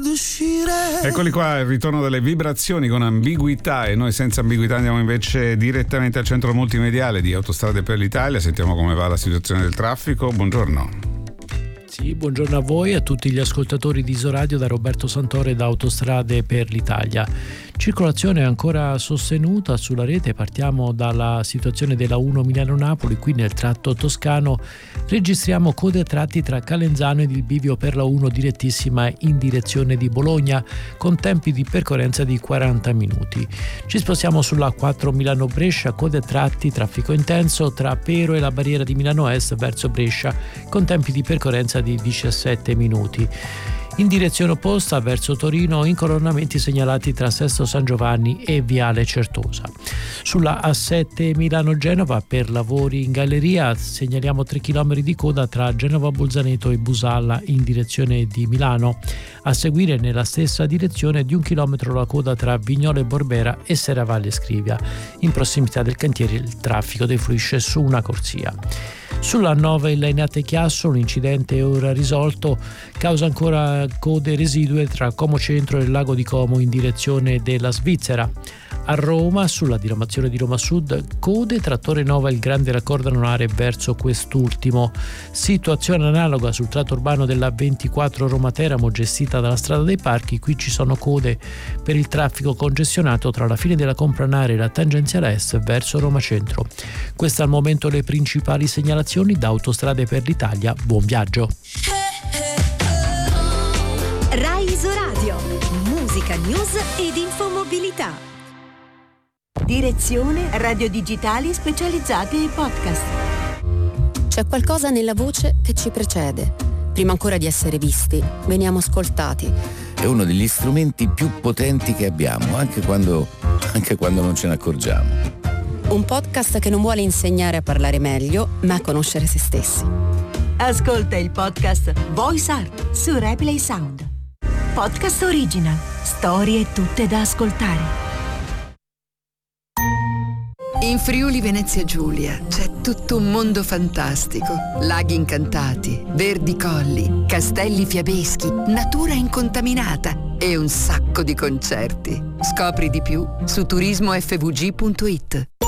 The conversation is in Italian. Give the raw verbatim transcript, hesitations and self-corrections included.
uscire. Eccoli qua, il ritorno delle vibrazioni con ambiguità, e noi senza ambiguità andiamo invece direttamente al centro multimediale di Autostrade per l'Italia. Sentiamo come va la situazione del traffico. Buongiorno. Sì, buongiorno a voi e a tutti gli ascoltatori di Isoradio da Roberto Santore da Autostrade per l'Italia. Circolazione ancora sostenuta sulla rete, partiamo dalla situazione della uno Milano-Napoli. Qui nel tratto toscano registriamo code a tratti tra Calenzano ed il bivio per la uno direttissima in direzione di Bologna con tempi di percorrenza di quaranta minuti. Ci spostiamo sulla quattro Milano-Brescia, code a tratti, traffico intenso tra Pero e la barriera di Milano Est verso Brescia con tempi di percorrenza di diciassette minuti. In direzione opposta verso Torino, incoronamenti segnalati tra Sesto San Giovanni e Viale Certosa. Sulla A sette Milano-Genova per lavori in galleria segnaliamo tre chilometri di coda tra Genova Bolzaneto e Busalla in direzione di Milano. A seguire nella stessa direzione di un chilometro la coda tra Vignolo e Borbera e Serravalle Scrivia. In prossimità del cantiere il traffico defluisce su una corsia. Sulla nove Lainate Chiasso un incidente ora risolto causa ancora code residue tra Como Centro e il Lago di Como in direzione della Svizzera. A Roma, sulla diramazione di Roma Sud, code tra Torre Nova e il Grande Raccordo Anulare verso quest'ultimo. Situazione analoga sul tratto urbano della ventiquattro Roma Teramo gestita dalla Strada dei Parchi. Qui ci sono code per il traffico congestionato tra la fine della Compranare e la tangenziale est verso Roma Centro. Queste al momento le principali segnalazioni da Autostrade per l'Italia. Buon viaggio. Rai Isoradio, musica, news ed infomobilità. Direzione Radio Digitali Specializzate e Podcast. C'è qualcosa nella voce che ci precede. Prima ancora di essere visti, veniamo ascoltati. È uno degli strumenti più potenti che abbiamo, anche quando, anche quando non ce ne accorgiamo. Un podcast che non vuole insegnare a parlare meglio, ma a conoscere se stessi. Ascolta il podcast Voice Art su Replay Sound. Podcast original. Storie tutte da ascoltare. In Friuli Venezia Giulia c'è tutto un mondo fantastico. Laghi incantati, verdi colli, castelli fiabeschi, natura incontaminata e un sacco di concerti. Scopri di più su turismo f v g punto i t.